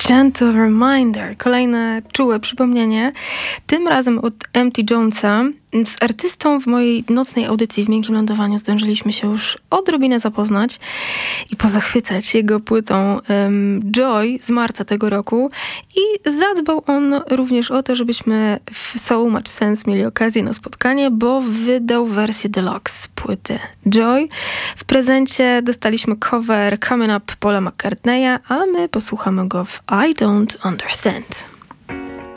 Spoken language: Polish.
Gentle Reminder, kolejne czułe przypomnienie, tym razem od Empty Jonesa. Z artystą w mojej nocnej audycji w Miękkim Lądowaniu zdążyliśmy się już odrobinę zapoznać i pozachwycać jego płytą Joy z marca tego roku i zadbał on również o to, żebyśmy w So Much Sense mieli okazję na spotkanie, bo wydał wersję deluxe płyty Joy. W prezencie dostaliśmy cover Coming Up Paula McCartneya, ale my posłuchamy go w I Don't Understand.